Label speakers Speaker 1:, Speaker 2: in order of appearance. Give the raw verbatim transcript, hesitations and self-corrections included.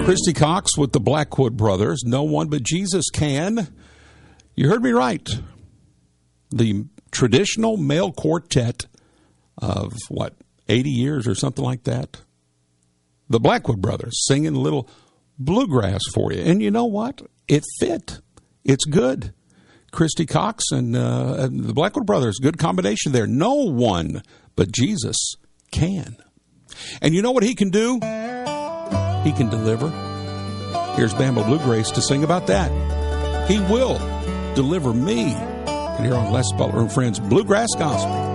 Speaker 1: Christy Cox with the Blackwood Brothers. No one but Jesus can. You heard me right. The traditional male quartet of, what, eighty years or something like that. The Blackwood Brothers singing a little bluegrass for you. And you know what? It fit. It's good. Christy Cox and, uh, and the Blackwood Brothers, good combination there. No one but Jesus can. And you know what he can do? He can deliver. Here's Bama Bluegrass to sing about that. He will deliver me. And here on Les Butler and Friends Bluegrass Gospel.